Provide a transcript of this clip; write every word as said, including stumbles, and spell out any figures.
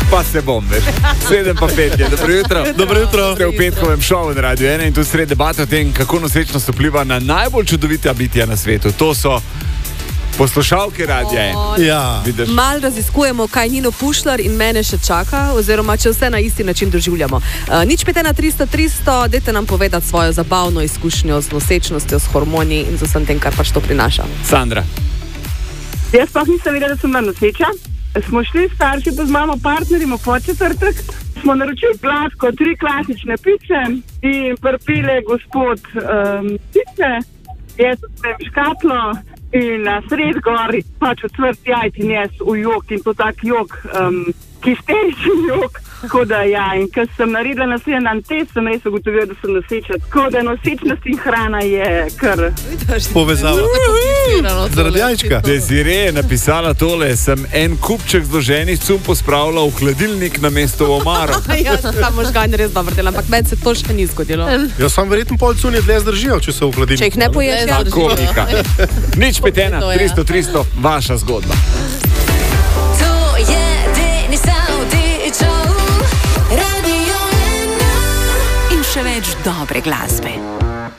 Pa se bom, veš. Sedem pa pet je. Dobro jutro. Dobro jutro. Ste v petkovem šovu na Radio ena in tu sred debate o tem, kako nosečnost vpliva na najbolj čudovita bitja na svetu. To so poslušalke Radia ena. Ja. Mal raziskujemo, kaj Nino Pušlar in mene še čaka, oziroma če vse na isti način doživljamo. Uh, nič pet ena tristo tristo, dajte nam povedati svojo zabavno izkušnjo z nosečnostjo, s hormoni in z vsem tem, kar pač to prinaša. Sandra. Jaz pa nisem vedela, da sem bila noseča. Smo šli starši pa z mamo partnerjem v četrtek. Smo naročili platko, tri klasične pice in prpile gospod um, pice. Jaz sem škatlo in na sred gori pač odsvrt jajc in jaz v jok in to tak jok, um, histeričen jok. Tako da ja, in ko sem naredila naslednji dan test, sem res ugotovila, da sem noseča. Tako da nosečnost in hrana je kar povezava. Zaradi jajčka. Desiree je napisala tole, sem en kupček zloženih cumpo spravila v hladilnik na mesto v omaro. Ja, ta možganja res dobro dela, ampak meni se to še ni zgodilo. Jaz sam verjetno pol cunje dlje zdržijo, če se v hladilnik. Če jih ne poješ, ja. Komika. Nič pet ena tristo tristo, vaša zgodba. In še več dobre glasbe.